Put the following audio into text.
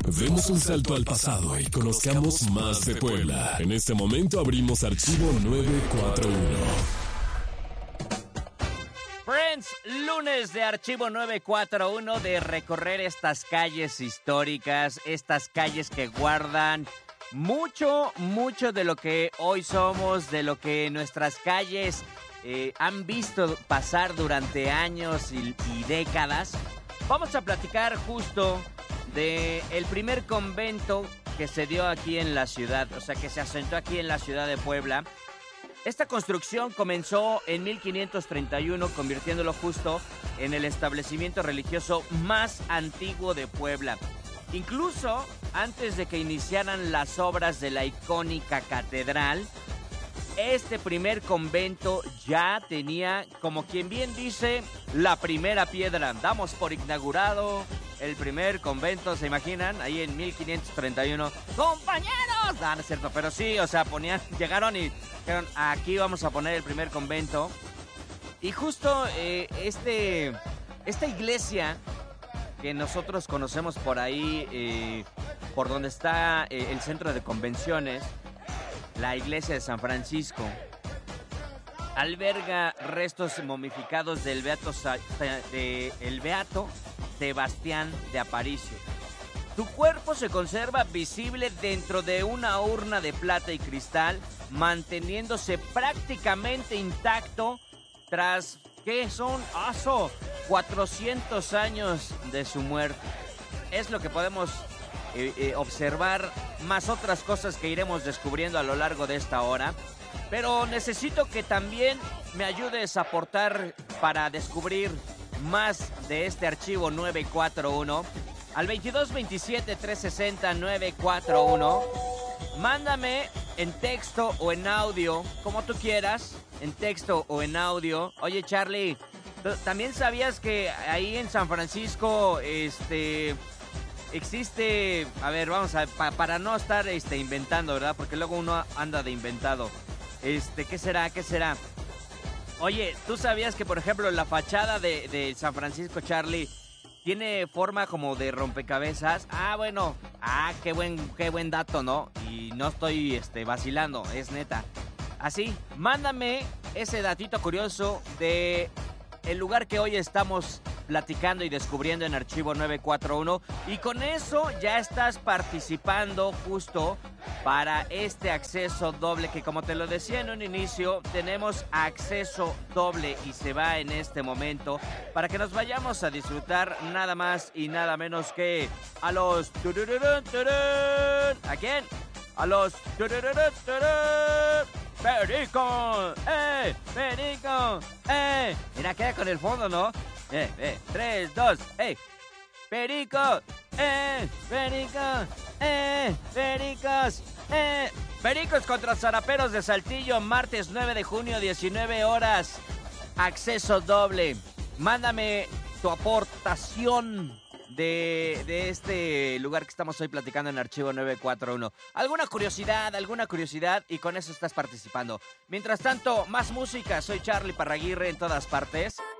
Demos un salto al pasado y conozcamos más de Puebla. En este momento abrimos Archivo 941. Friends, lunes de Archivo 941, de recorrer estas calles históricas, estas calles que guardan mucho de lo que hoy somos, de lo que nuestras calles han visto pasar durante años y décadas. Vamos a platicar justo de el primer convento que se dio aquí en la ciudad, o sea, que se asentó aquí en la ciudad de Puebla. Esta construcción comenzó en 1531, convirtiéndolo justo en el establecimiento religioso más antiguo de Puebla. Incluso antes de que iniciaran las obras de la icónica catedral, este primer convento ya tenía, como quien bien dice, la primera piedra. Damos por inaugurado el primer convento, ¿se imaginan? Ahí en 1531. ¡Compañeros! No, no es cierto, pero sí, o sea, llegaron y dijeron, aquí vamos a poner el primer convento. Y justo esta iglesia que nosotros conocemos por ahí, por donde está el centro de convenciones, la iglesia de San Francisco, alberga restos momificados del beato Sebastián de Aparicio. Su cuerpo se conserva visible dentro de una urna de plata y cristal, manteniéndose prácticamente intacto tras, ¿qué son? 400 años de su muerte. Es lo que podemos observar, más otras cosas que iremos descubriendo a lo largo de esta hora. Pero necesito que también me ayudes a aportar para descubrir más de este archivo 941 al 2227-360-941. Mándame en texto o en audio, como tú quieras, en texto o en audio. Oye, Charlie, ¿también sabías que ahí en San Francisco existe, a ver, vamos a para no estar inventando, ¿verdad? Porque luego uno anda de inventado. ¿Qué será? Oye, ¿tú sabías que, por ejemplo, la fachada de San Francisco, Charlie, tiene forma como de rompecabezas? Bueno, qué buen dato, ¿no? Y no estoy vacilando, es neta. Así, mándame ese datito curioso de el lugar que hoy estamos platicando y descubriendo en Archivo 941, y con eso ya estás participando justo para este acceso doble, que como te lo decía en un inicio, tenemos acceso doble y se va en este momento para que nos vayamos a disfrutar nada más y nada menos que a los... ¿A quién? A los... ¡Perico! ¡Perico! Mira, queda con el fondo, ¿no? 3, 2, ¡Perico! ¡Perico! ¡Pericos! Pericos contra Zaraperos de Saltillo, martes 9 de junio, 19 horas. Acceso doble. Mándame tu aportación de este lugar que estamos hoy platicando en Archivo 941. ¿Alguna curiosidad? Y con eso estás participando. Mientras tanto, más música. Soy Charlie Parraguirre en todas partes.